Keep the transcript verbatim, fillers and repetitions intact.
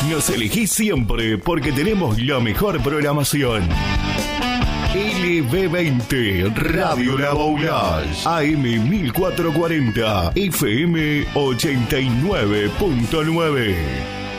Nos elegís siempre porque tenemos la mejor programación. L B veinte, Radio La Boulage, A M mil cuatrocientos cuarenta, F M ochenta y nueve punto nueve.